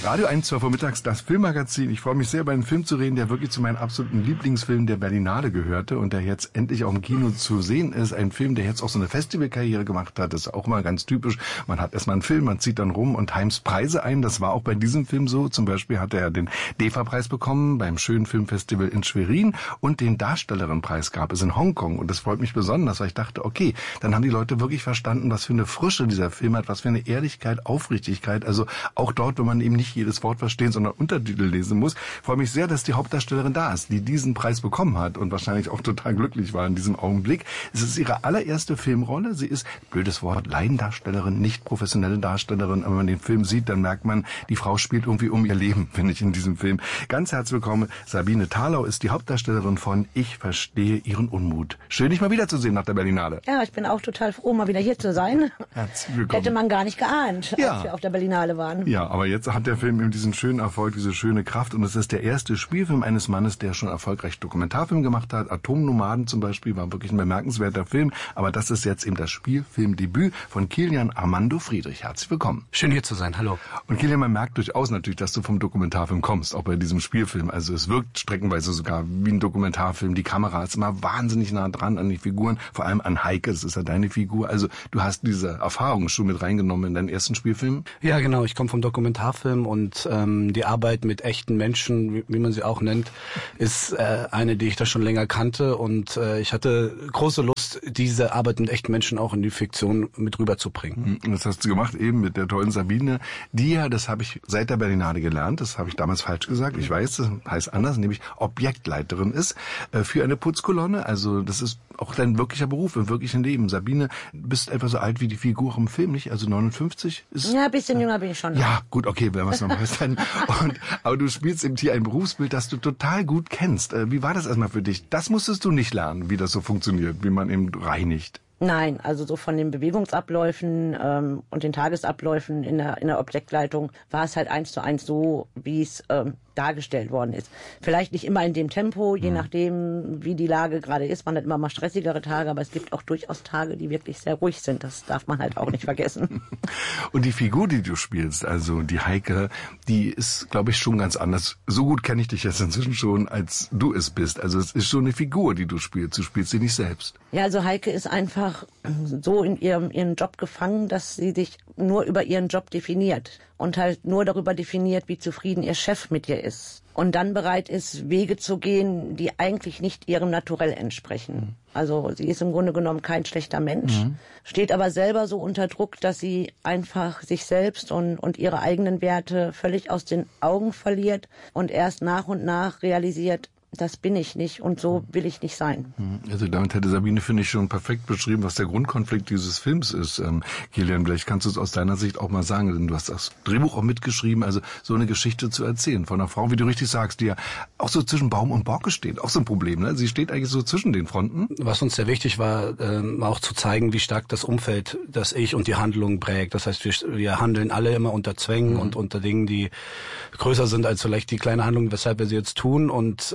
Radio 1, 12 Uhr mittags, das Filmmagazin. Ich freue mich sehr, über einen Film zu reden, der wirklich zu meinen absoluten Lieblingsfilmen der Berlinale gehörte und der jetzt endlich auch im Kino zu sehen ist. Ein Film, der jetzt auch so eine Festivalkarriere gemacht hat. Das ist auch mal ganz typisch. Man hat erstmal einen Film, man zieht dann rum und heimst Preise ein. Das war auch bei diesem Film so. Zum Beispiel hat er den DEFA-Preis bekommen beim schönen Filmfestival in Schwerin und den Darstellerinnenpreis gab es in Hongkong. Und das freut mich besonders, weil ich dachte, okay, dann haben die Leute wirklich verstanden, was für eine Frische dieser Film hat, was für eine Ehrlichkeit, Aufrichtigkeit. Also auch dort, wenn man eben nicht jedes Wort verstehen, sondern Untertitel lesen muss. Ich freue mich sehr, dass die Hauptdarstellerin da ist, die diesen Preis bekommen hat und wahrscheinlich auch total glücklich war in diesem Augenblick. Es ist ihre allererste Filmrolle. Sie ist, blödes Wort, Laiendarstellerin, nicht professionelle Darstellerin. Aber wenn man den Film sieht, dann merkt man, die Frau spielt irgendwie um ihr Leben, finde ich, in diesem Film. Ganz herzlich willkommen. Sabine Thalau ist die Hauptdarstellerin von Ich verstehe Ihren Unmut. Schön, dich mal wiederzusehen nach der Berlinale. Ja, ich bin auch total froh, mal wieder hier zu sein. Herzlich willkommen. Hätte man gar nicht geahnt, als wir auf der Berlinale waren. Ja, aber jetzt hat der Film eben diesen schönen Erfolg, diese schöne Kraft. Und es ist der erste Spielfilm eines Mannes, der schon erfolgreich Dokumentarfilm gemacht hat. Atomnomaden zum Beispiel war wirklich ein bemerkenswerter Film. Aber das ist jetzt eben das Spielfilmdebüt von Kilian Armando Friedrich. Herzlich willkommen. Schön hier zu sein, hallo. Und Kilian, man merkt durchaus natürlich, dass du vom Dokumentarfilm kommst, auch bei diesem Spielfilm. Also es wirkt streckenweise sogar wie ein Dokumentarfilm. Die Kamera ist immer wahnsinnig nah dran an die Figuren, vor allem an Heike, das ist ja deine Figur. Also du hast diese Erfahrung schon mit reingenommen in deinen ersten Spielfilm? Ja, genau. Ich komme vom Dokumentarfilm und die Arbeit mit echten Menschen, wie man sie auch nennt, ist eine, die ich da schon länger kannte und ich hatte große Lust, diese Arbeit mit echten Menschen auch in die Fiktion mit rüberzubringen. Und das hast du gemacht eben mit der tollen Sabine, die ja, das habe ich seit der Berlinale gelernt, das habe ich damals falsch gesagt, ich weiß, das heißt anders, nämlich Objektleiterin ist für eine Putzkolonne, also das ist auch dein wirklicher Beruf im wirklichen Leben. Sabine, du bist etwa so alt wie die Figur im Film, nicht? Also 59? Ist, ja, ein bisschen jünger bin ich schon. Ja, gut, okay, wenn wir es noch festhalten. Aber du spielst eben hier ein Berufsbild, das du total gut kennst. Wie war das erstmal für dich? Das musstest du nicht lernen, wie das so funktioniert, wie man eben reinigt. Nein, also so von den Bewegungsabläufen und den Tagesabläufen in der Objektleitung war es halt 1:1 so, wie es dargestellt worden ist. Vielleicht nicht immer in dem Tempo, je nachdem, wie die Lage gerade ist. Man hat immer mal stressigere Tage, aber es gibt auch durchaus Tage, die wirklich sehr ruhig sind. Das darf man halt auch nicht vergessen. Und die Figur, die du spielst, also die Heike, die ist, glaube ich, schon ganz anders. So gut kenne ich dich jetzt inzwischen schon, als du es bist. Also es ist schon eine Figur, die du spielst. Du spielst sie nicht selbst. Ja, also Heike ist einfach so in ihren Job gefangen, dass sie sich nur über ihren Job definiert und halt nur darüber definiert, wie zufrieden ihr Chef mit ihr ist. Und dann bereit ist, Wege zu gehen, die eigentlich nicht ihrem Naturell entsprechen. Also sie ist im Grunde genommen kein schlechter Mensch, steht aber selber so unter Druck, dass sie einfach sich selbst und ihre eigenen Werte völlig aus den Augen verliert und erst nach und nach realisiert, das bin ich nicht und so will ich nicht sein. Also damit hätte Sabine, finde ich, schon perfekt beschrieben, was der Grundkonflikt dieses Films ist. Kilian, vielleicht kannst du es aus deiner Sicht auch mal sagen, denn du hast das Drehbuch auch mitgeschrieben, also so eine Geschichte zu erzählen von einer Frau, wie du richtig sagst, die ja auch so zwischen Baum und Borke steht. Auch so ein Problem, ne? Sie steht eigentlich so zwischen den Fronten. Was uns sehr wichtig war, auch zu zeigen, wie stark das Umfeld das Ich und die Handlung prägt. Das heißt, wir handeln alle immer unter Zwängen und unter Dingen, die größer sind als vielleicht die kleine Handlung, weshalb wir sie jetzt tun. Und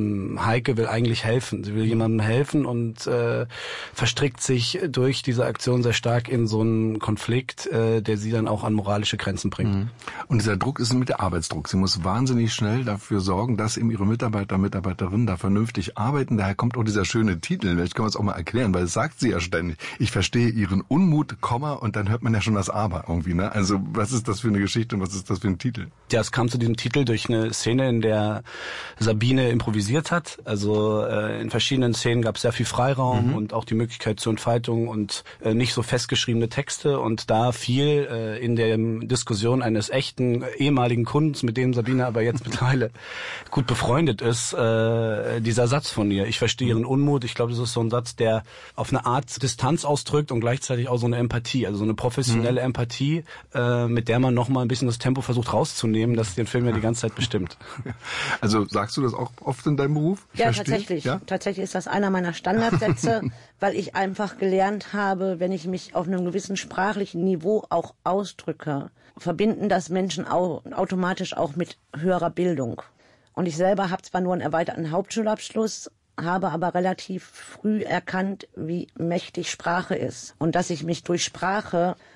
Heike will eigentlich helfen. Sie will jemandem helfen und verstrickt sich durch diese Aktion sehr stark in so einen Konflikt, der sie dann auch an moralische Grenzen bringt. Und dieser Druck ist mit der Arbeitsdruck. Sie muss wahnsinnig schnell dafür sorgen, dass eben ihre Mitarbeiterinnen da vernünftig arbeiten. Daher kommt auch dieser schöne Titel. Vielleicht können wir es auch mal erklären, weil es sagt sie ja ständig. Ich verstehe Ihren Unmut, Komma, und dann hört man ja schon das Aber irgendwie, ne? Also was ist das für eine Geschichte und was ist das für ein Titel? Ja, es kam zu diesem Titel durch eine Szene, in der Sabine improvisiert hat. Also in verschiedenen Szenen gab es sehr viel Freiraum und auch die Möglichkeit zur Entfaltung und nicht so festgeschriebene Texte. Und da fiel in der Diskussion eines echten ehemaligen Kundens, mit dem Sabine aber jetzt mittlerweile gut befreundet ist, dieser Satz von ihr. Ich verstehe Ihren Unmut. Ich glaube, das ist so ein Satz, der auf eine Art Distanz ausdrückt und gleichzeitig auch so eine Empathie, also so eine professionelle Empathie, mit der man nochmal ein bisschen das Tempo versucht rauszunehmen, das den Film ja die ganze Zeit bestimmt. Also sagst du das auch oft in deinem Beruf? Ja, tatsächlich. Ja? Tatsächlich ist das einer meiner Standardsätze, weil ich einfach gelernt habe, wenn ich mich auf einem gewissen sprachlichen Niveau auch ausdrücke, verbinden das Menschen automatisch auch mit höherer Bildung. Und ich selber habe zwar nur einen erweiterten Hauptschulabschluss, habe aber relativ früh erkannt, wie mächtig Sprache ist und dass ich mich durch Sprache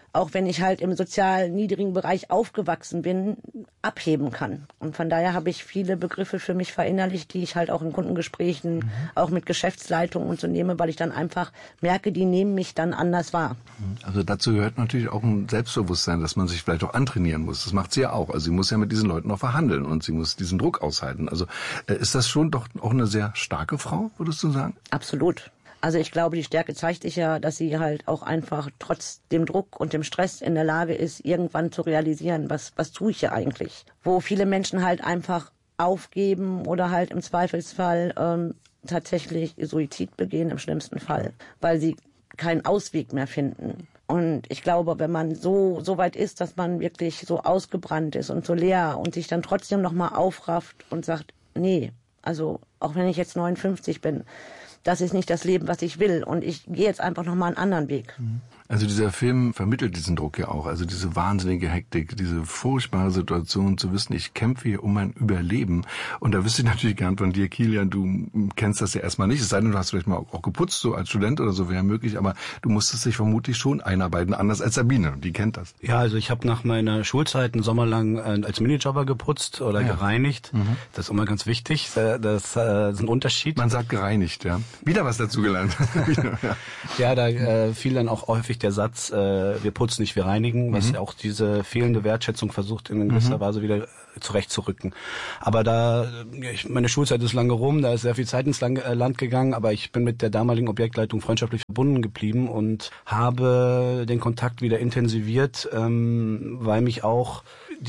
auch wenn ich halt im sozial niedrigen Bereich aufgewachsen bin, abheben kann. Und von daher habe ich viele Begriffe für mich verinnerlicht, die ich halt auch in Kundengesprächen, auch mit Geschäftsleitungen und so nehme, weil ich dann einfach merke, die nehmen mich dann anders wahr. Also dazu gehört natürlich auch ein Selbstbewusstsein, dass man sich vielleicht auch antrainieren muss. Das macht sie ja auch. Also sie muss ja mit diesen Leuten auch verhandeln und sie muss diesen Druck aushalten. Also ist das schon doch auch eine sehr starke Frau, würdest du sagen? Absolut. Also ich glaube, die Stärke zeigt sich ja, dass sie halt auch einfach trotz dem Druck und dem Stress in der Lage ist, irgendwann zu realisieren, was tue ich hier eigentlich? Wo viele Menschen halt einfach aufgeben oder halt im Zweifelsfall tatsächlich Suizid begehen, im schlimmsten Fall, weil sie keinen Ausweg mehr finden. Und ich glaube, wenn man so weit ist, dass man wirklich so ausgebrannt ist und so leer und sich dann trotzdem nochmal aufrafft und sagt, nee, also auch wenn ich jetzt 59 bin, das ist nicht das Leben, was ich will. Und ich gehe jetzt einfach nochmal einen anderen Weg. Also dieser Film vermittelt diesen Druck ja auch. Also diese wahnsinnige Hektik, diese furchtbare Situation zu wissen, ich kämpfe hier um mein Überleben. Und da wüsste ich natürlich gern von dir, Kilian, du kennst das ja erstmal nicht. Es sei denn, du hast vielleicht mal auch geputzt, so als Student oder so wäre möglich. Aber du musstest dich vermutlich schon einarbeiten, anders als Sabine. Die kennt das. Ja, also ich habe nach meiner Schulzeit einen Sommer lang als Minijobber geputzt oder gereinigt. Das ist immer ganz wichtig. Das ist ein Unterschied. Man sagt gereinigt, ja. Wieder was dazu gelernt. Ja, da fiel dann auch häufig der Satz, wir putzen nicht, wir reinigen, was auch diese fehlende Wertschätzung versucht in gewisser Weise wieder zurechtzurücken. Aber meine Schulzeit ist lange rum, da ist sehr viel Zeit ins Land gegangen, aber ich bin mit der damaligen Objektleitung freundschaftlich verbunden geblieben und habe den Kontakt wieder intensiviert, weil mich auch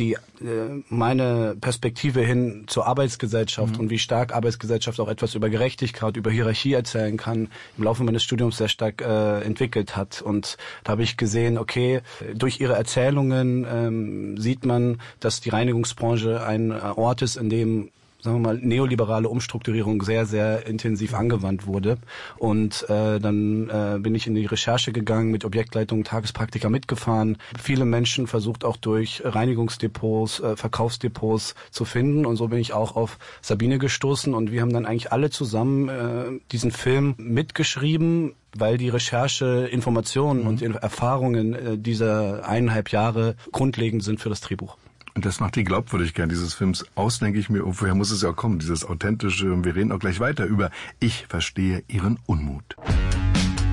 meine Perspektive hin zur Arbeitsgesellschaft und wie stark Arbeitsgesellschaft auch etwas über Gerechtigkeit, über Hierarchie erzählen kann, im Laufe meines Studiums sehr stark entwickelt hat. Und da habe ich gesehen, okay, durch ihre Erzählungen sieht man, dass die Reinigungsbranche ein Ort ist, in dem, sagen wir mal, neoliberale Umstrukturierung sehr, sehr intensiv angewandt wurde. Und dann bin ich in die Recherche gegangen, mit Objektleitung, Tagespraktika mitgefahren. Viele Menschen versucht auch durch Reinigungsdepots, Verkaufsdepots zu finden. Und so bin ich auch auf Sabine gestoßen. Und wir haben dann eigentlich alle zusammen diesen Film mitgeschrieben, weil die Recherche, Informationen und Erfahrungen dieser 1,5 Jahre grundlegend sind für das Drehbuch. Und das macht die Glaubwürdigkeit dieses Films aus, denke ich mir, woher muss es ja auch kommen, dieses Authentische. Und wir reden auch gleich weiter über Ich verstehe Ihren Unmut.